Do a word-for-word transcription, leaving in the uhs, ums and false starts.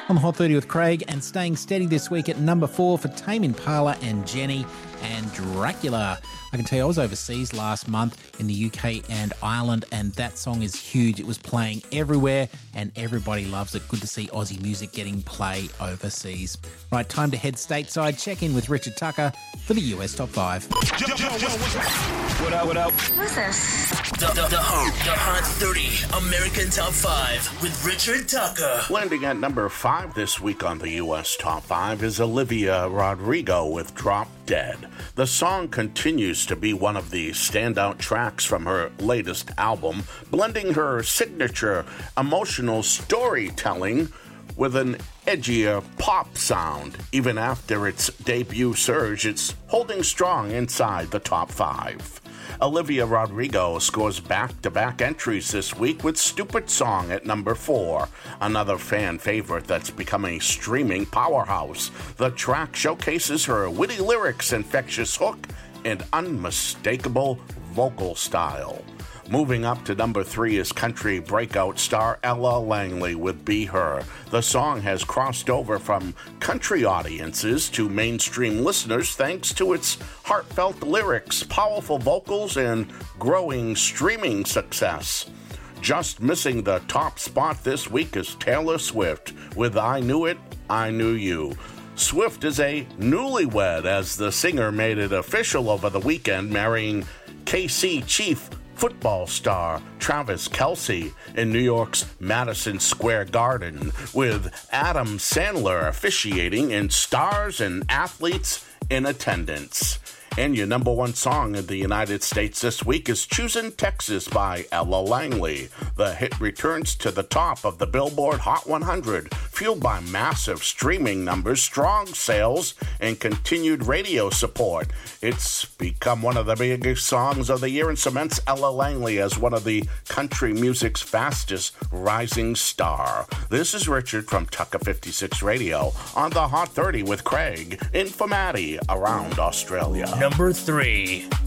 On the Hot thirty with Craig, and staying steady this week at number four for Tame Impala and Jenny and Dracula. I can tell you I was overseas last month in the U K and Ireland, and that song is huge. It was playing everywhere and everybody loves it. Good to see Aussie music getting play overseas. Right, time to head stateside. Check in with Richard Tucker for the U S Top five. Yo, yo, yo, what up, what up? Who's this? The, the, the, Hot, the Hot thirty American Top five with Richard Tucker. Landing at number five this week on the U S Top five is Olivia Rodrigo with Drop Dead. The song continues to be one of the standout tracks from her latest album, blending her signature emotional storytelling with an edgier pop sound. Even after its debut surge, it's holding strong inside the top five. Olivia Rodrigo scores back-to-back entries this week with Stupid Song at number four, another fan favorite that's becoming a streaming powerhouse. The track showcases her witty lyrics, infectious hook, and unmistakable vocal style. Moving up to number three is country breakout star Ella Langley with Be Her. The song has crossed over from country audiences to mainstream listeners thanks to its heartfelt lyrics, powerful vocals, and growing streaming success. Just missing the top spot this week is Taylor Swift with I Knew It, I Knew You. Swift is a newlywed, as the singer made it official over the weekend, marrying K C Chief football star Travis Kelce in New York's Madison Square Garden, with Adam Sandler officiating and stars and athletes in attendance. And your number one song in the United States this week is Choosin' Texas by Ella Langley. The hit returns to the top of the Billboard Hot one hundred, fueled by massive streaming numbers, strong sales, and continued radio support. It's become one of the biggest songs of the year and cements Ella Langley as one of the country music's fastest rising star. This is Richard from Tucker fifty-six Radio on the Hot thirty with Craig in Formati around Australia. Number three.